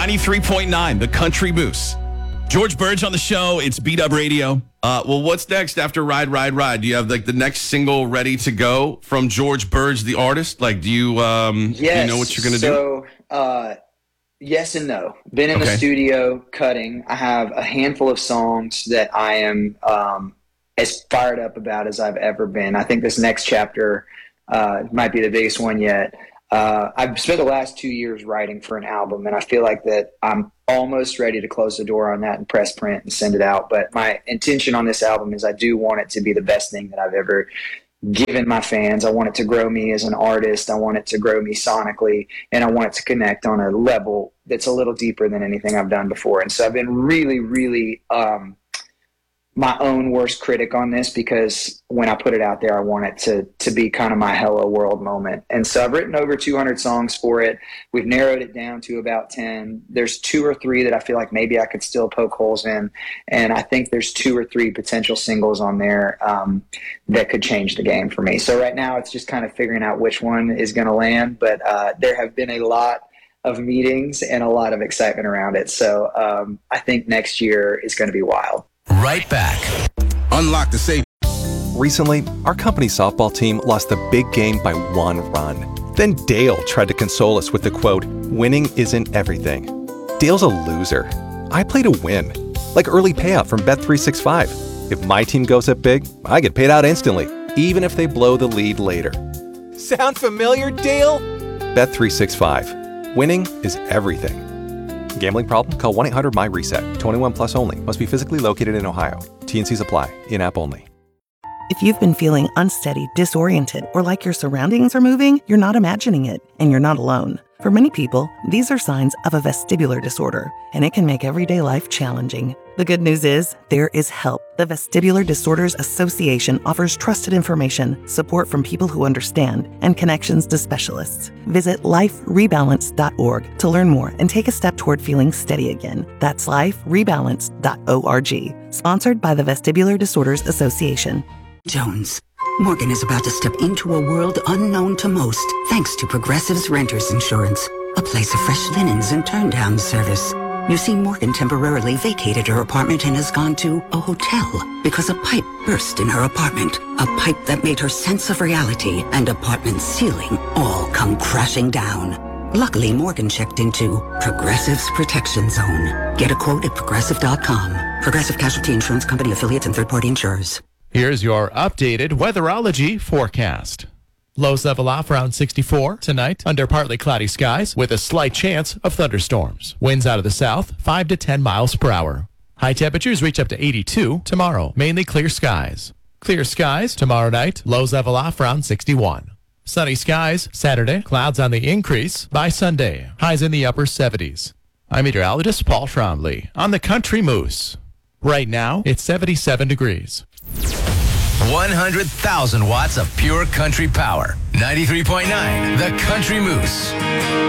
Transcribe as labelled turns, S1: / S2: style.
S1: 93.9, The Country Moose. George Burge on the show. It's Beat Up Radio.
S2: Well, what's next after Ride, Ride, Ride? Do you have like the next single ready to go from George Burge, the artist? Like, do you,
S3: yes.
S2: do you know what you're going to do?
S3: So, yes and no. Been in the studio cutting. I have a handful of songs that I am as fired up about as I've ever been. I think this next chapter might be the biggest one yet. I've spent the last 2 years writing for an album, and I feel like that I'm almost ready to close the door on that and press print and send it out. But my intention on this album is I do want it to be the best thing that I've ever given my fans. I want it to grow me as an artist. I want it to grow me sonically, and I want it to connect on a level that's a little deeper than anything I've done before. And so I've been really, really my own worst critic on this, because when I put it out there, I want it to be kind of my hello world moment. And so I've written over 200 songs for it. We've narrowed it down to about 10. There's 2 or 3 that I feel like maybe I could still poke holes in. And I think there's 2 or 3 potential singles on there that could change the game for me. So right now it's just kind of figuring out which one is going to land. But there have been a lot of meetings and a lot of excitement around it. So I think next year is going to be wild.
S4: Right back.
S5: Unlock the safe.
S6: Recently, our company's softball team lost the big game by 1 run. Then Dale tried to console us with the quote, "Winning isn't everything." Dale's a loser. I play to win. Like early payout from Bet365. If my team goes up big, I get paid out instantly, even if they blow the lead later. Sound familiar, Dale? Bet365. Winning is everything. Gambling problem? Call 1-800-MY-RESET. 21 plus only. Must be physically located in Ohio. T&Cs apply. In-app only.
S7: If you've been feeling unsteady, disoriented, or like your surroundings are moving, you're not imagining it, and you're not alone. For many people, these are signs of a vestibular disorder, and it can make everyday life challenging. The good news is, there is help. The Vestibular Disorders Association offers trusted information, support from people who understand, and connections to specialists. Visit liferebalance.org to learn more and take a step toward feeling steady again. That's liferebalance.org. Sponsored by the Vestibular Disorders Association.
S8: Jones. Morgan is about to step into a world unknown to most, thanks to Progressive's Renters Insurance, a place of fresh linens and turn-down service. You see, Morgan temporarily vacated her apartment and has gone to a hotel because a pipe burst in her apartment. A pipe that made her sense of reality and apartment ceiling all come crashing down. Luckily, Morgan checked into Progressive's Protection Zone. Get a quote at Progressive.com. Progressive Casualty Insurance Company affiliates and third-party insurers.
S9: Here's your updated weatherology forecast. Lows level off around 64 tonight under partly cloudy skies with a slight chance of thunderstorms. Winds out of the south 5 to 10 miles per hour. High temperatures reach up to 82 tomorrow. Mainly clear skies. Clear skies tomorrow night. Lows level off around 61. Sunny skies Saturday. Clouds on the increase by Sunday. Highs in the upper 70s. I'm meteorologist Paul Trombley on the Country Moose. Right now, it's 77 degrees.
S4: 100,000 watts of pure country power. 93.9, The Country Moose.